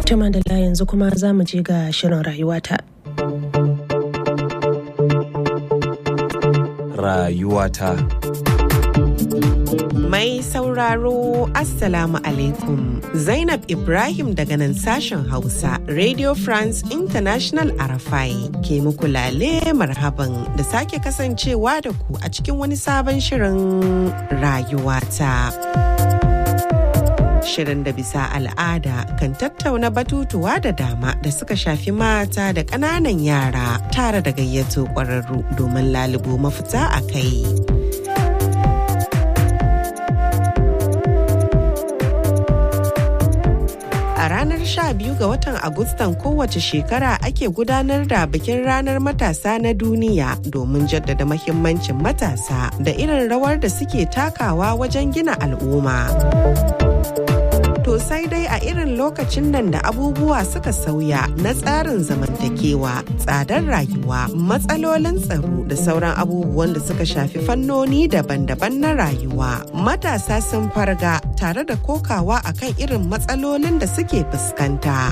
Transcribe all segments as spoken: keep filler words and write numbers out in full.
Tuma da yanzu kuma za mu je ga shirin rayuwata. Rayuwata. Mai sauraro Assalamu alaikum. Zainab Ibrahim daga nan sashen Hausa Radio France International Arafai ke muku lale marhaban da sake kasancewa da ku a cikin wani sabon shirin rayuwata. Shirin da bisa al'ada kan tattauna batutuwa da dama da suka shafi mata da ƙananan yara tare da gayyato ƙwararru domin lalubo mafita a kai. A ranar sha biyu ga watan Agustan kowace shekara ake gudanar da bikin ranar matasa na duniya domin jaddada mahimmancin matasa da irin rawar da suke takawa wajen gina al'umma. To sai dai a irin lokacin nan da abubuwa suka sauya na tsarin zamantakewa, tsadar rayuwa, matsalolin tsaro da sauran abubuwan da suka shafi fannoni daban-daban na rayuwa. Matasa sun farga tare da kokawa akan irin matsalolin da suke fuskanta.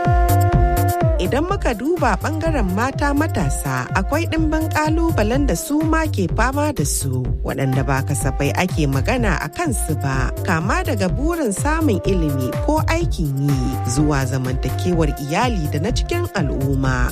Idan muka duba bangaren mata matasa akwai ɗimbin ƙalubalen da su ma ke fama da su waɗanda ba kasafai ake magana a kansu ba, kama daga burin samun ilimi ko aikin yi zuwa zamantakewar iyali da na cikin al'umma.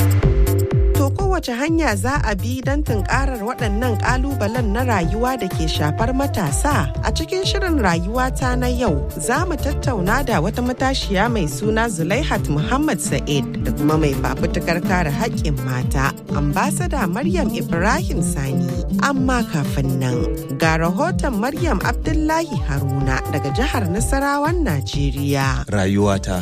To kowace hanya za a bi don tunkarar waɗannan ƙalubalen na rayuwa da ke shafar matasa? A cikin shirin rayuwata na yau za mu tattauna da wata matashiya mai suna Zulaihat Muhammad Sa'id da kuma mai fafutukar kare haƙƙin mata, ambasada Maryam Ibrahim Sani. Amma kafin nan ga rahoton Maryam Abdullahi Haruna daga jihar Nasarawan Najeriya. Rayuwata.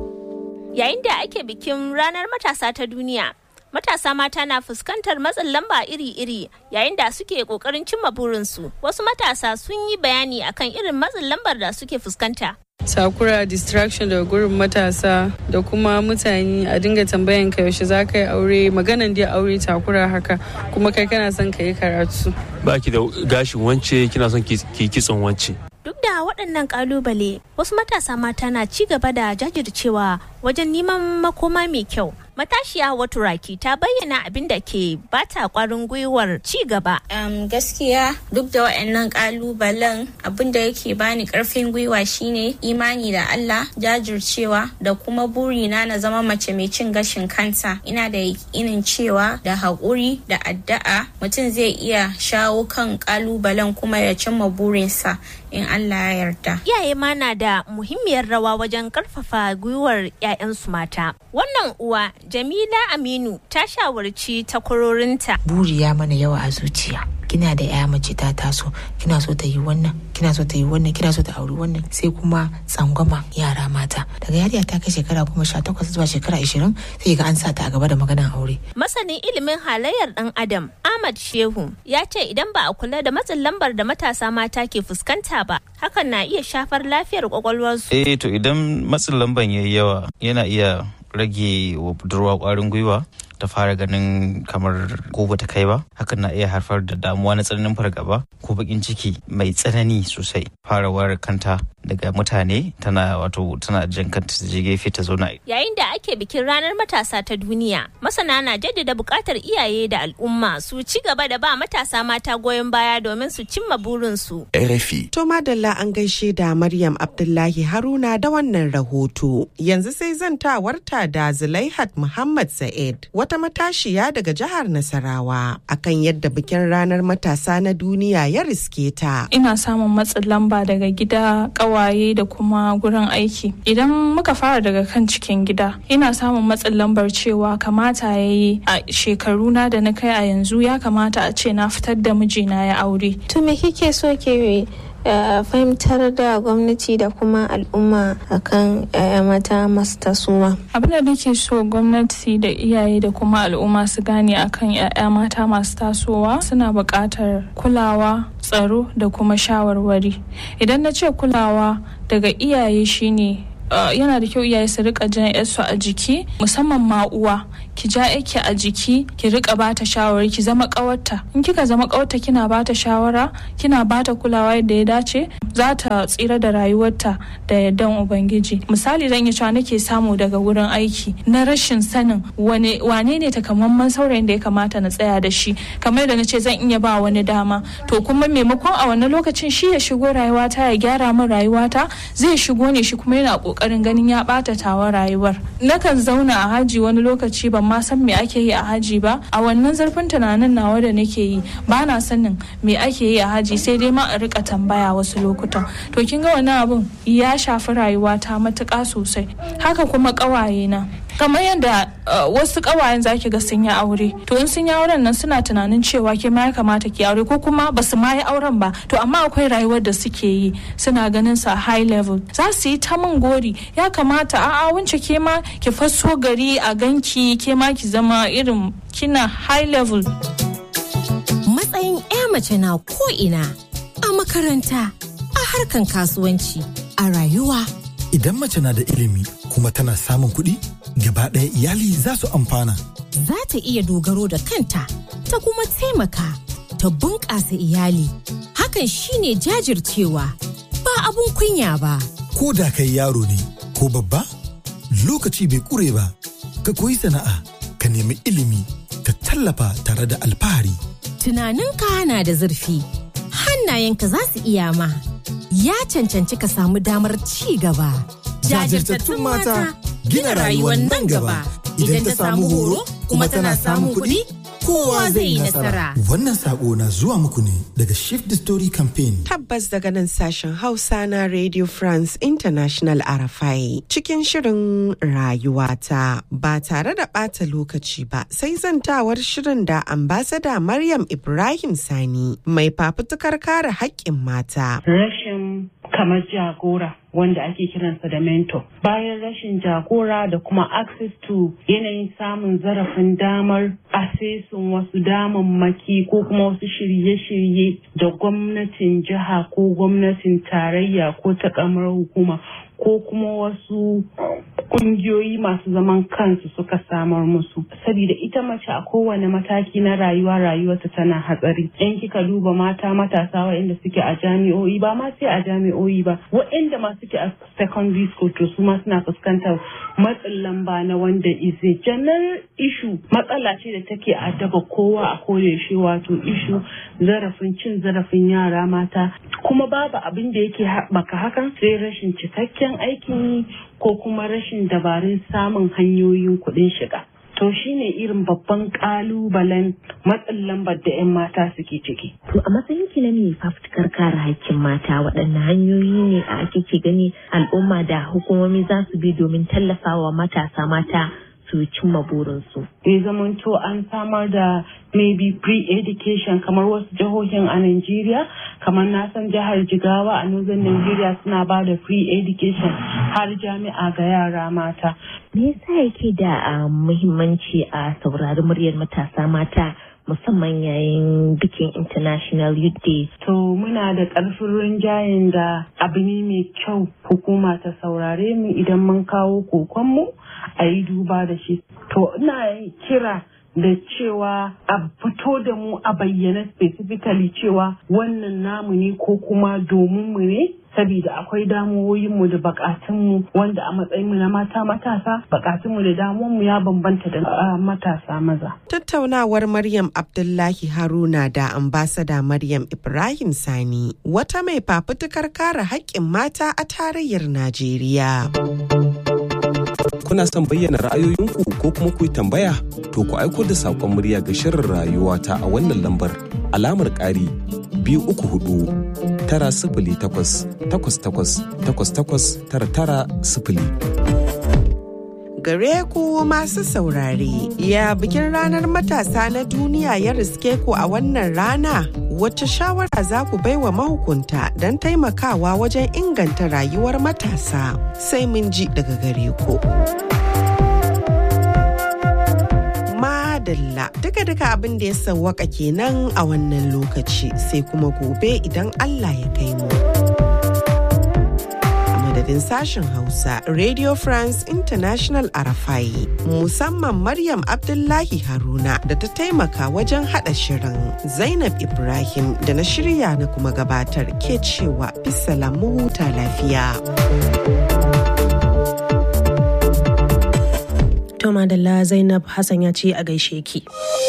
Yayin da ake bikin ranar matasa ta duniya, matasa mata na fuskantar matsin lamba iri-iri yayin da suke kokarin cimma burinsu. Wasu matasa sun yi bayani akan irin matsin lambar da suke fuskanta. Takura, distraction daga gurin matasa da kuma mutane a dinga tambayan ka yaushe za ka yi aure, maganan dai aure takura haka, kuma kai kana son ka yi karatu. Ba ki da gashin wance, kina son ki kitson wance. Duk da waɗannan ƙalubale, wasu matasa mata na ci gaba da jajircewa wajen neman makoma mai kyau. Matashiya Hauwa Turaki ta bayyana abin da ke bata ƙwarin gwiwar ci gaba. Um, gaskiya duk da waɗannan ƙalubalen abin da yake bani ƙarfin gwiwa shine imani da Allah, jajircewa da kuma burina na zama mace mai cin gashin kanta. Ina da yakinin cewa da haƙuri da addu'a mutum zai iya shawo kan ƙalubalen kuma ya cimma burinsa in Allah ya yarda. Iyaye ma na da muhimmiyar rawa wajen ƙarfafa gwiwar 'ya'yansu mata. Wannan uwa Jamila Aminu ta shawarci takwarorinta. Buri ya mana yawa a zuciya. Kina da ya mace ta taso, kina so ta yi wannan, kina so ta yi wannan, kina so ta auri wannan, sai kuma tsangwama yara mata. Daga yariya ta kai shekara kuma sha takwas zuwa shekara ashirin sai ga an sa ta a gaba da maganar aure. Masanin ilimin halayyar ɗan Adam Ahmad Shehu ya ce idan ba a kula da matsin lambar da matasa mata ke fuskanta ba, hakan na iya shafar lafiyar kwakwalwarsu. Eh to idan matsin lamban yayi yawa yana iya rage wa budurwa kwarin gwiwa ta fara ganin kamar ko bata kai ba, hakan na iya haifar da damuwa na tsananin fargaba ko bakin ciki mai tsanani sosai. Farawar kanta daga mutane tana wato tana jan kanta ta je gefe ta zauna. Yayin da ake bikin ranar matasa ta duniya, masana na jaddada buƙatar iyaye da al'umma su ci gaba da ba matasa mata goyon baya domin su cimma burinsu. R F I. To madalla an gaishe da Maryam Abdullahi Haruna da wannan rahoto. Yanzu sai zantawarta da Zulaihat Muhammad Sa'id, wata matashiya daga jihar Nasarawa, akan yadda bikin ranar matasa na duniya ya riske ta. Ina samun matsin lamba daga gida, ƙawaye da kuma gurin aiki. Idan muka fara daga kan cikin gida, ina samun matsin lambar cewa kamata ya yi a shekaruna da na kai a yanzu ya kamata a ce na fitar da mijina ya aure. To me kike so ke Uh, fahimtar da gwamnati da kuma al'umma akan uh, mata masu tasowa? Abin da nake so gwamnati da iyaye da kuma al'umma su gane akan 'ya'ya mata masu tasowa suna buƙatar kulawa, tsaro da kuma shawarwari. Idan na ce kulawa daga iyaye shine yana da kyau iyaye su rika jan yarsu a jiki, musamman ma uwa. Ki ja yake a jiki, ki rika bata shawara, ki zama kawarta. In kika zama kawarta kina bata shawara, kina bata kulawa yadda ya dace, za ta tsira da rayuwarta da yardan Ubangiji. Misali zan yi cewa nake samu daga wurin aiki na rashin sanin wane wane ne takamaiman saurayin da ya kamata na tsaya da shi. Kamar da nace zan iya ba wani dama, to kuma maimakon a wannan lokacin shi ya shigo rayuwata ya gyara min rayuwata, zai shigo ne shi kuma yana kokarin ganin ya bata tawa rayuwar. Nakan zauna a haji wani lokaci ban ma san me ake yi a haji ba, a wannan zarfin tunanin nawa da nake yi ba na sanin me ake yi a haji, sai dai ma a rika tambaya wasu lokutan. To kin ga wannan abun ya shafi rayuwata matuƙa sosai. Haka kuma ƙawaye na, kamar yadda uh, wasu kawayen zaki ga sun yi aure, to in sun yi auren nan suna tunanin cewa ke ma ya kamata ki aure, ko kuma ba su ma yi auren ba, to amma akwai rayuwar da suke yi suna ganin sa high level, za su yi ta min gori, ya kamata a'a wance ke ma ki faso gari a ganki, ke ma ki zama irin kina high level. Matsayin 'ya mace na ko ina, a makaranta, a harkan kasuwanci, a rayuwa. Idan mace na da ilimi kuma tana samun kuɗi, gaba ɗaya iyali za su amfana. Za ta iya dogaro da kanta, ta kuma taimaka, ta bunƙasa iyali. Hakan shine jajircewa, ba abun kunya ba. Ko da kai yaro ne ko babba, lokaci bai ƙure ba. Ka koyi sana'a, ka nemi ilimi, ka tallafa tare da alfahari. Tunaninka na da zurfi, hannayenka za su iya ma. Ya cancanci ka samu damar ci gaba. Jajirtattun mata gina rayuwar nan gaba. Idan ta samu horo kuma tana samun kuɗi, kowa zai yi nasara. Wannan sako na zuwa muku ne daga Shift the Story Campaign. Tabbas daga nan sashen Hausa na Radio France International R F I cikin shirin rayuwata, ba tare da ɓata lokaci ba, sai zantawar shirin da Ambassador Maryam Ibrahim Sani, mai fafutukar kare haƙƙin mata. Rashin kamar jagora wanda ake kiransa da mentor, bayan rashin jagora da kuma access to yanayin samun zarafin damar asesin wasu damammaki ko kuma wasu shirye-shirye da gwamnatin jiha ko gwamnatin tarayya ko ta kamar hukuma ko kuma wasu kungiyoyi masu zaman kansu suka samar musu. Saboda ita mace a kowane mataki na rayuwa rayuwarta tana hatsari. In kika duba mata matasa waɗanda suke a jami'o'i, ba ma sai a jami'o'i ba, waɗanda ma suke a secondary school, to su ma suna fuskantar matsin lamba na wanda is a general issue. Matsala ce da take addaba kowa a koyaushe, wato issue zarafin cin zarafin yara mata. Kuma babu abin da yake haɓaka hakan sai rashin cikakken aikin yi ko kuma rashin dabarun samun hanyoyin kuɗin shiga. To shine irin babban ƙalubalen matsin lambar da 'yan mata suke ciki. To a matsayin ki na mai fafutukar kare haƙƙin mata, waɗanne hanyoyi ne a ake gani al'umma da hukumomi za su bi domin tallafawa matasa mata su cimma burinsu? Ya zamanto an samar da maybe pre-education kamar wasu jihohin a Najeriya, kamar na san jihar Jigawa a Northern Nigeria suna ba da free education har jami'a ga yara mata. Me yasa yake da muhimmanci a saurari muryar matasa mata musamman yayin bikin International Youth Day? To muna da ƙarfin rinjayen da abu ne mai kyau hukuma ta saurare mu idan mun kawo kokonmu a yi duba da shi. To ina kira da cewa a fito da mu a bayyana specifically cewa wannan namu ne ko kuma domin mu ne, saboda akwai damuwoyinmu da bukatunmu wanda a matsayinmu na mata matasa bukatunmu da damuwanmu ya bambanta da matasa maza. Tattaunawar Maryam Abdullahi Haruna da Ambassador Maryam Ibrahim Sani, wata mai fafutukar kare haƙƙin mata a tarayyar Najeriya. Kuna son bayyana ra'ayoyinku ko kuma ku yi tambaya? To ku aiko da saƙon murya ga shirin rayuwata a wannan lambar alamar ƙari biyu uku hudu tara sifili takwas takwas takwas takwas takwas tara tara sifili. Gare ku masu saurare, ya bikin ranar matasa na duniya ya riske ku a wannan rana? Wacce shawara za ku baiwa mahukunta don taimakawa wajen inganta rayuwar matasa? Sai mun ji daga gare ku. Madalla, duka-duka abin da ya sawwaka kenan a wannan lokaci, sai kuma gobe idan Allah ya kai mu. madadin sashen Hausa Radio France International Arafai, musamman Maryam Abdullahi Haruna da ta taimaka wajen haɗa shirin. Zainab Ibrahim da na shirya na kuma gabatar ke cewa bisalam mu huta lafiya. To madalla Zainab Hassan ya ce a gaishe ki.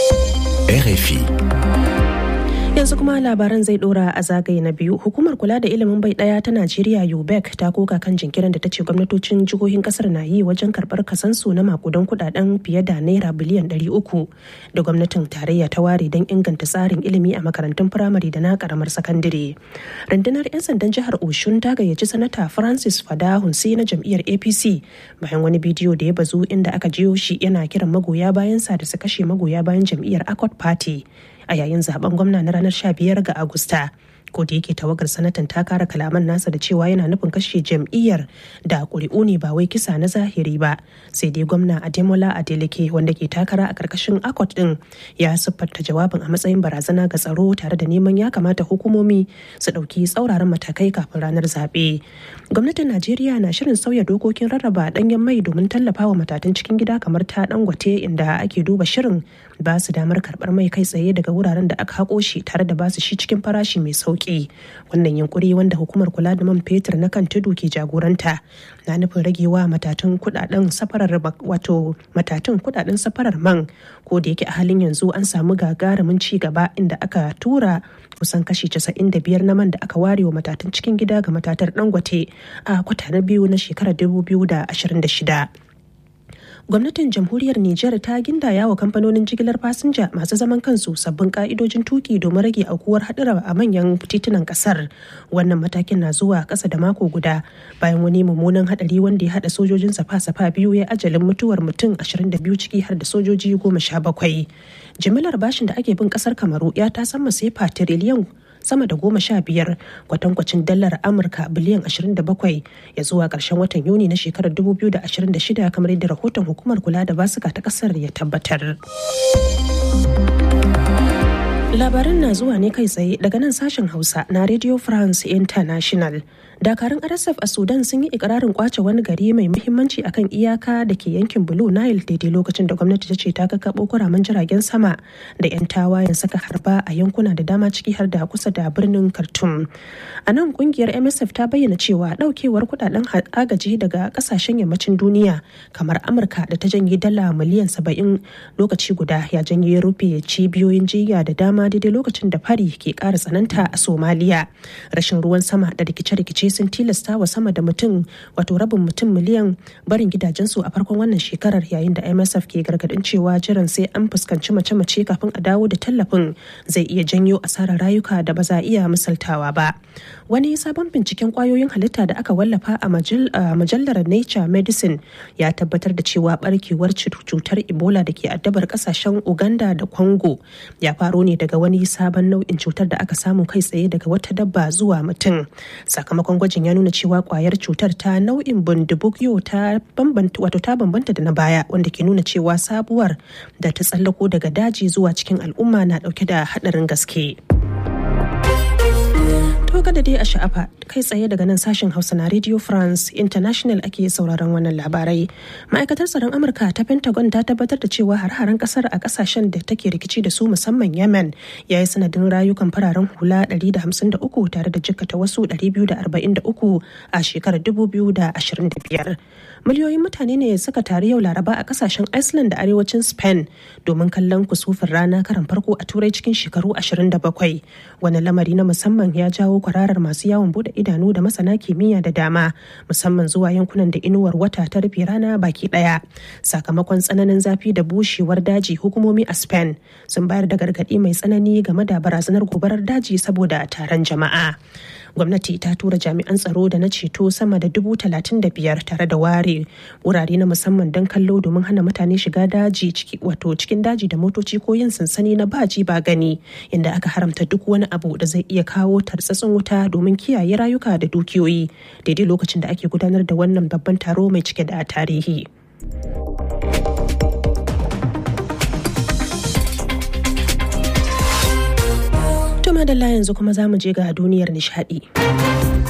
R F I. Yanzu kuma labaran zai dora a zagaye na biyu. Hukumar kula da ilimin bai daya ta Najeriya U B E C ta koka kan jinkirin da ta ce gwamnatocin jihohin kasar na yi wajen karbar kasansu na makudan kudaden fiye da naira biliyan ɗari uku da gwamnatin tarayya ta ware don inganta tsarin ilimi a makarantun firamare da na karamar sakandare. Rundunar 'yan sandan jihar Oshun ta gayyaci sanata Francis Fada Hunsi na jam'iyyar A P C bayan wani bidiyo da ya bazu inda aka jiyo shi yana kiran magoya bayansa da su kashe magoya bayan jam'iyyar Accord Party a yayin zaben gwamna na ranar sha biyar ga Agusta. Ko da yake tawagar sanatan ta kara kalaman nasa da cewa yana nufin kashe jam'iyyar da ƙuri'u ne ba wai kisa na zahiri ba, sai dai gwamna Ademola Adeleke wanda ke takara a ƙarƙashin Accord din ya siffanta jawabin a matsayin barazana ga tsaro tare da neman ya kamata hukumomi su ɗauki tsauraran matakai kafin ranar zaɓe. Gwamnatin Najeriya na shirin sauya dokokin rarraba ɗanyen mai domin tallafawa matatun cikin gida kamar ta Dangote, inda ake duba shirin ba su damar karɓar mai kai tsaye daga wuraren da aka haƙo shi tare da ba su shi cikin farashi mai sauƙi. Wannan yunkuri wanda hukumar kula da man fetur na kan tudu ke jagoranta na nufin ragewa matatun kudaden safarar wato matatun kudaden safarar man, ko da yake a halin yanzu an samu gagarumin ci gaba inda aka tura kusan kashi casa'in da biyar na man da aka ware wa matatun cikin gida ga matatar Dangote a kwata na biyu na shekarar dubu biyu da ashirin da shida. Gwamnatin jamhuriyar Nijar ta gindaya wa kamfanonin jigilar fasinja masu zaman kansu sabbin ka'idojin tuki domin rage aukuwar haɗura a manyan titunan ƙasar. Wannan matakin na zuwa ƙasa da mako guda bayan wani mummunan haɗari wanda ya haɗa sojojin safa-safa biyu ya ajalin mutuwar mutum ashirin da biyu ciki har da sojoji goma sha bakwai. Jimilar bashin da ake bin ƙasar Kamaru ya tasamma sefa tiriliyan sama da goma sha biyar kwatankwacin dalar Amurka biliyan ashirin da bakwai ya zuwa ƙarshen watan Yuni na shekarar dubu biyu da ashirin da shida kamar yadda rahoton hukumar kula da basuka ta ƙasar ya tabbatar. Labaran na zuwa ne kai tsaye daga nan sashen Hausa na Radio France International. Dakarun R S F a Sudan sun yi ikirarin kwace wani gari mai muhimmanci akan iyaka da ke yankin Blue Nile daidai lokacin da gwamnati ta ce ta kakkaɓo kuramin jiragen sama da 'yan tawayen saka harba a yankuna da dama ciki har da kusa da birnin Khartoum. A nan kungiyar M S F ta bayyana cewa daukewar kudaden agaji daga kasashen yammacin duniya kamar Amurka da ta janye dala miliyan saba'in lokaci guda ya janye rufe cibiyoyin jiya da dama daidai lokacin da fari ke ƙara tsananta a Somaliya. Rashin ruwan sama da rikice-rikice sun tilasta wa sama da mutum wato rabin mutum miliyan barin gidajensu a farkon wannan shekarar, yayin da M S F ke gargadin cewa jiran sai an fuskanci mace-mace kafin a dawo da tallafin zai iya janyo asarar rayuka da ba za a iya misaltawa ba. Wani sabon binciken kwayoyin halitta da aka wallafa a majallar Nature Medicine ya tabbatar da cewa barkewar cutar Ebola da ke addabar kasashen Uganda da Congo ya faro ne daga wani sabon nau'in cutar da aka samu kai tsaye daga wata dabba zuwa mutum. Sakamakon gwajin ya nuna cewa kwayar cutar ta nau'in bundibugyo ta bambanta wato ta bambanta da na baya, wanda ke nuna cewa sabuwar da ta tsallako daga daji zuwa cikin al'umma na dauke da hadarin gaske. To kada dai a sha'afa, kai tsaye daga nan sashen Hausa na Radio France International ake sauraron wannan labarai. Ma'aikatar tsaron Amurka ta Pentagon ta tabbatar da cewa har-haren kasar a kasashen da take rikici da su musamman Yemen ya yi sanadin rayukan fararen hula ɗari da hamsin da uku tare da jikkata wasu ɗari biyu da arba'in da uku a shekarar dubu biyu da ashirin da biyar. Miliyoyin mutane ne suka taru yau Laraba a kasashen Iceland da arewacin Spain domin kallon kusufin rana karan farko a Turai cikin shekaru ashirin da bakwai. Wani lamari na musamman ya jawo kwararar masu yawon bude idanu da masana kimiyya da dama, musamman zuwa yankunan da inuwar wata ta rufe rana baki daya. Sakamakon tsananin zafi da bushewar daji, hukumomi a Spain sun bayar da gargadi mai tsanani game da barazanar gobarar daji saboda taron jama'a. Gwamnati ta tura jami'an tsaro da na ceto sama da dubu talatin da biyar tare da ware wurare na musamman don kallo domin hana mutane shiga daji ciki wato cikin daji da motoci ko yin sansani na baji ba gani, inda aka haramta duk wani abu da zai iya kawo tartsatsin wuta domin kiyaye rayuka da dukiyoyi daidai lokacin da ake gudanar da wannan babban taro mai cike da tarihi. To madalla yanzu kuma za mu je ga duniyar nishadi.